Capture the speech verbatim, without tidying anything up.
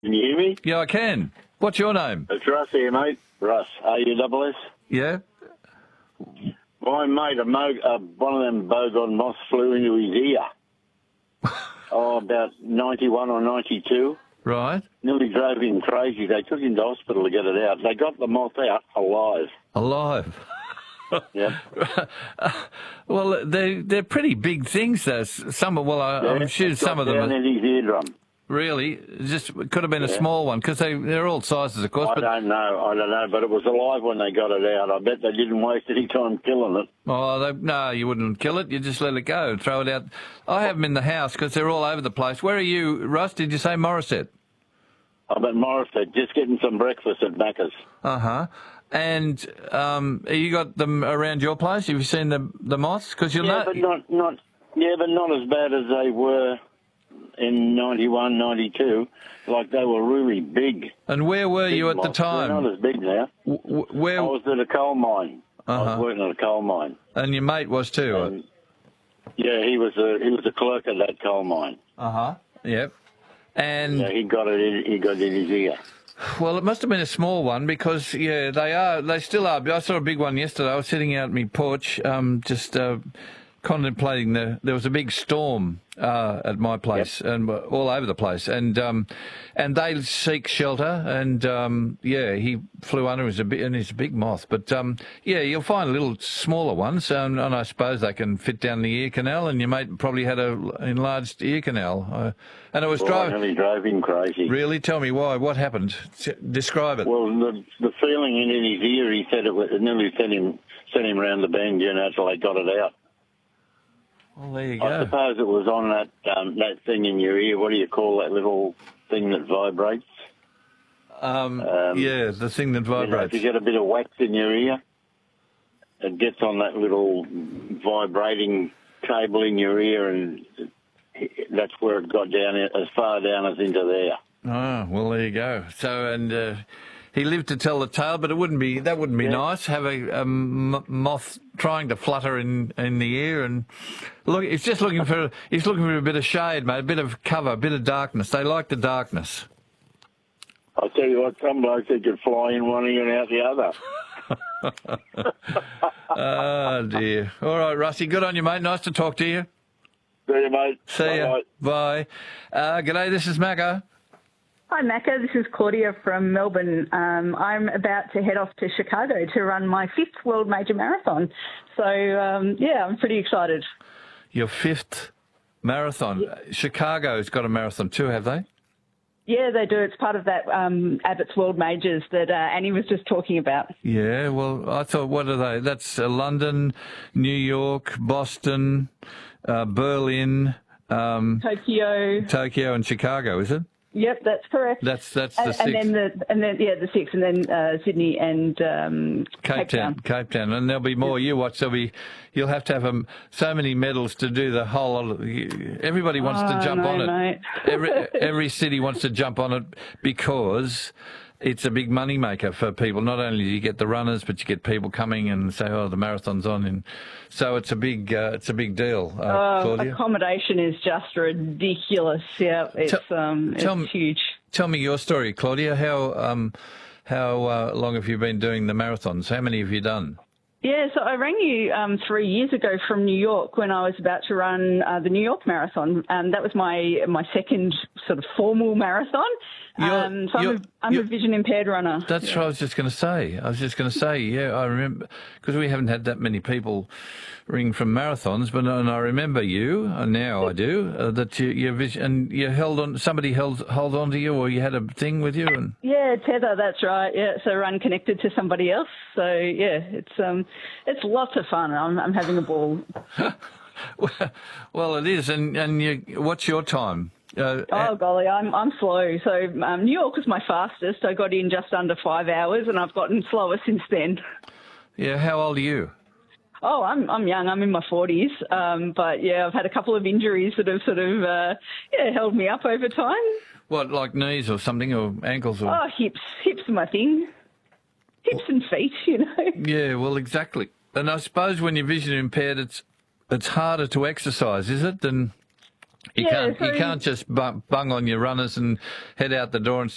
Can you hear me? Yeah, I can. What's your name? It's Russ here, mate. Russ, A U S S. Yeah? My mate, a mo- uh, one of them bogon moths flew into his ear. oh, about ninety-one or ninety-two. Right. Nearly drove him crazy. They took him to hospital to get it out. They got the moth out alive. Alive. Yep. Well, they they're pretty big things. Though. Some, well, I, Yeah, I'm sure it some got of them. down Are, in his eardrum. really, just it could have been a Yeah. small one because they they're all sizes, of course. I But don't know. I don't know, but it was alive when they got it out. I bet they didn't waste any time killing it. oh, they, no, you wouldn't kill it. You just let it go, throw it out. I have them in the house because they're all over the place. Where are you, Russ? Did you say Morisset? I'm at Morisset, just getting some breakfast at Macca's. Uh huh. And um, you got them around your place? Have you seen the the moths? Because you'll Yeah, know. but not, not, yeah, but not as bad as they were in ninety-one, ninety-two. Like, they were really big. And where were big you at moths. the time? They're not as big now. W- w- where? I was at a coal mine. I Uh-huh. was working at a coal mine. And your mate was too. And, yeah, he was a he was a clerk at that coal mine. Uh huh. Yep. And Yeah, he got it. In, he got it in his ear. well, it must have been a small one because yeah, they are. They still are. I saw a big one yesterday. I was sitting out on my porch, um, just uh, contemplating the. There was a big storm uh, at my place and uh, all over the place, and um, and they seek shelter. And um, yeah, he flew under. He's a bit, and he's a big moth. But um, yeah, you'll find little smaller ones, um, and I suppose they can fit down the ear canal. And your mate probably had a enlarged ear canal, uh, and it was Well, driving. I nearly drove him crazy. Really? Tell me why. What happened? S- Describe it. Well, the the feeling in his ear, he said it, was, it nearly sent him sent him round the bend, you know, till they got it out. Well, there you I go. suppose it was on that um, that thing in your ear. What do you call that little thing that vibrates? Um, Um, yeah, the thing that You know, if vibrates. you get a bit of wax in your ear, it gets on that little vibrating cable in your ear, and that's where it got down, as far down as into there. Oh, well, there you go. So, and uh, he lived to tell the tale, but it wouldn't be that wouldn't be Yeah. nice. Have a, a m- moth trying to flutter in, in the ear, and look, he's just looking for he's looking for a bit of shade, mate, a bit of cover, a bit of darkness. They like the darkness. I'll tell you what, some blokes that could fly in one ear and out the other. Oh dear. All right, Rusty, good on you, mate. Nice to talk to you. See you, mate. See ya. Bye-bye. Bye. Uh, g'day, this is Macca. Hi, Macca. This is Claudia from Melbourne. Um, I'm about to head off to Chicago to run my fifth World Major Marathon. So, um, yeah, I'm pretty excited. Your fifth marathon. Chicago's got a marathon too, have they? Yeah, they do. It's part of that um, Abbott's World Majors that uh, Annie was just talking about. Yeah, well, I thought, what are they? That's uh, London, New York, Boston, uh, Berlin, um, Tokyo. Tokyo, and Chicago, is it? Yep, that's correct. That's that's the and, six. and then the and then yeah the six, and then uh, Sydney and um, Cape, Cape Town, Town. Cape Town, and there'll be more. You watch, there'll be. You'll have to have um, so many medals to do the whole. lot of- Everybody wants Oh, to jump no, on it. mate. every every city wants to jump on it because it's a big money maker for people. Not only do you get the runners, but you get people coming and say, "Oh, the marathon's on," and so it's a big uh, it's a big deal. Uh, Uh, Claudia, accommodation is just ridiculous. Yeah, it's Tell- um, tell it's me- huge. tell me your story, Claudia. How um how uh, long have you been doing the marathons? How many have you done? Yeah, so I rang you um, three years ago from New York when I was about to run uh, the New York Marathon. Um, that was my my second sort of formal marathon. You're- Um, so I'm, you're- a, I'm a you're- vision impaired runner. That's what I was just going to say. I was just going to say, yeah, I remember, because we haven't had that many people ring from marathons, but and I remember you, and now I do, uh, that you, you vision, and you held on, somebody held hold on to you, or you had a thing with you, and Yeah, tether. That's right. Yeah, so run connected to somebody else. So yeah, it's um, it's lots of fun. I'm I'm having a ball. well, it is. And and you, what's your time? Uh, Oh golly, I'm I'm slow. So um, New York was my fastest. I got in just under five hours, and I've gotten slower since then. yeah, how old are you? Oh, I'm I'm young. I'm in my forties. Um, but yeah, I've had a couple of injuries that have sort of uh, yeah held me up over time. What, like knees or something, or ankles, or? Oh, hips, hips are my thing. Hips and feet, you know. Yeah, well, exactly. And I suppose when you're vision impaired, it's it's harder to exercise, is it? Than you Yeah, can't so- you can't just bung, bung on your runners and head out the door and